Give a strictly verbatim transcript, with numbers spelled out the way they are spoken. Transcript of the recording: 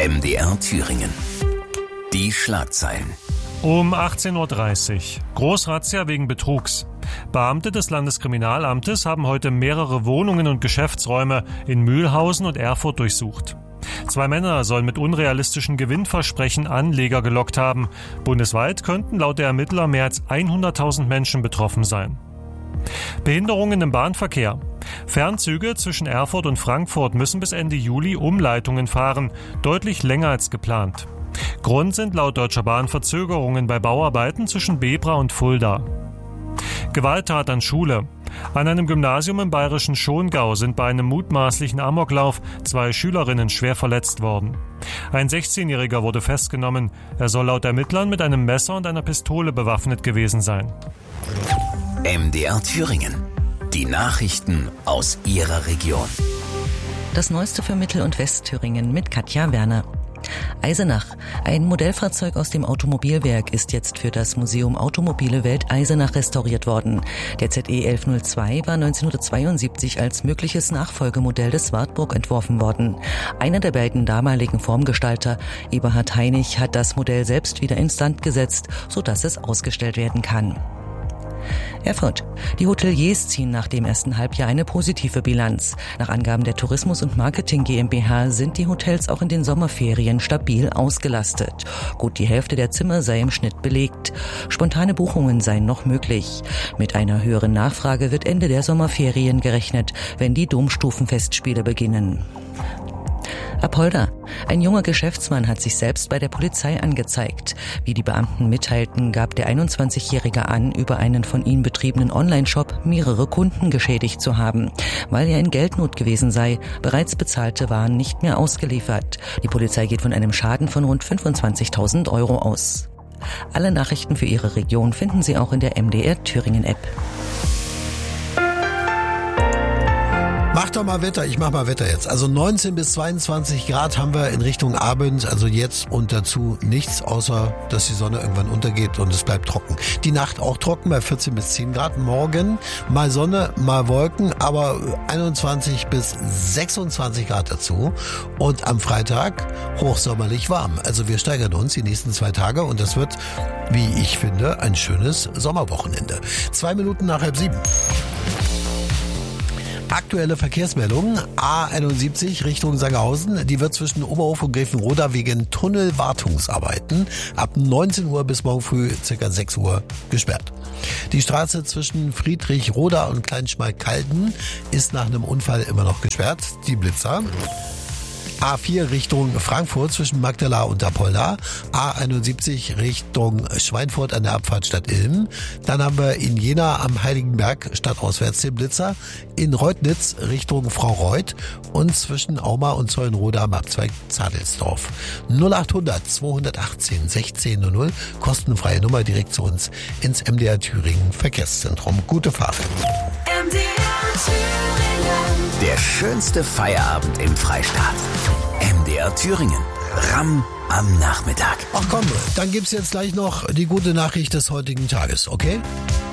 M D R Thüringen. Die Schlagzeilen. Um achtzehn Uhr dreißig. Großrazzia wegen Betrugs. Beamte des Landeskriminalamtes haben heute mehrere Wohnungen und Geschäftsräume in Mühlhausen und Erfurt durchsucht. Zwei Männer sollen mit unrealistischen Gewinnversprechen Anleger gelockt haben. Bundesweit könnten laut der Ermittler mehr als hunderttausend Menschen betroffen sein. Behinderungen im Bahnverkehr. Fernzüge zwischen Erfurt und Frankfurt müssen bis Ende Juli Umleitungen fahren, deutlich länger als geplant. Grund sind laut Deutscher Bahn Verzögerungen bei Bauarbeiten zwischen Bebra und Fulda. Gewalttat an Schule. An einem Gymnasium im bayerischen Schongau sind bei einem mutmaßlichen Amoklauf zwei Schülerinnen schwer verletzt worden. Ein sechzehnjähriger wurde festgenommen. Er soll laut Ermittlern mit einem Messer und einer Pistole bewaffnet gewesen sein. M D R Thüringen. Die Nachrichten aus Ihrer Region. Das Neueste für Mittel- und Westthüringen mit Katja Werner. Eisenach. Ein Modellfahrzeug aus dem Automobilwerk ist jetzt für das Museum Automobile Welt Eisenach restauriert worden. Der Z E elf null zwei war neunzehnhundertzweiundsiebzig als mögliches Nachfolgemodell des Wartburg entworfen worden. Einer der beiden damaligen Formgestalter, Eberhard Heinig, hat das Modell selbst wieder instand gesetzt, sodass es ausgestellt werden kann. Erfurt. Die Hoteliers ziehen nach dem ersten Halbjahr eine positive Bilanz. Nach Angaben der Tourismus und Marketing GmbH sind die Hotels auch in den Sommerferien stabil ausgelastet. Gut die Hälfte der Zimmer sei im Schnitt belegt. Spontane Buchungen seien noch möglich. Mit einer höheren Nachfrage wird Ende der Sommerferien gerechnet, wenn die Domstufenfestspiele beginnen. Apolda. Ein junger Geschäftsmann hat sich selbst bei der Polizei angezeigt. Wie die Beamten mitteilten, gab der einundzwanzigjährige an, über einen von ihm betriebenen Online-Shop mehrere Kunden geschädigt zu haben. Weil er in Geldnot gewesen sei, bereits bezahlte Waren nicht mehr ausgeliefert. Die Polizei geht von einem Schaden von rund fünfundzwanzigtausend Euro aus. Alle Nachrichten für Ihre Region finden Sie auch in der M D R Thüringen App. Mach doch mal Wetter, ich mach mal Wetter jetzt. Also neunzehn bis zweiundzwanzig Grad haben wir in Richtung Abend, also jetzt und dazu nichts, außer dass die Sonne irgendwann untergeht und es bleibt trocken. Die Nacht auch trocken bei vierzehn bis zehn Grad. Morgen mal Sonne, mal Wolken, aber einundzwanzig bis sechsundzwanzig Grad dazu. Und am Freitag hochsommerlich warm. Also wir steigern uns die nächsten zwei Tage und das wird, wie ich finde, ein schönes Sommerwochenende. Zwei Minuten nach halb sieben. Aktuelle Verkehrsmeldung A einundsiebzig Richtung Sangerhausen. Die wird zwischen Oberhof und Grevenroda wegen Tunnelwartungsarbeiten ab neunzehn Uhr bis morgen früh ca. sechs Uhr gesperrt. Die Straße zwischen Friedrichroda und Kleinschmalkalden ist nach einem Unfall immer noch gesperrt. Die Blitzer. A vier Richtung Frankfurt zwischen Magdala und Apolda, A einundsiebzig Richtung Schweinfurt an der Abfahrt Stadt Ilm. Dann haben wir in Jena am Heiligenberg stadtauswärts den Blitzer, in Reutnitz Richtung Fraureuth und zwischen Auma und Zeulenroda am Abzweig Zadelsdorf. null achthundert zweihundertachtzehn sechzehn null null, kostenfreie Nummer direkt zu uns ins M D R Thüringen Verkehrszentrum. Gute Fahrt. M D R Thüringen. Der schönste Feierabend im Freistaat. M D R Thüringen. Ramm am Nachmittag. Ach komm, dann gibt's jetzt gleich noch die gute Nachricht des heutigen Tages, okay?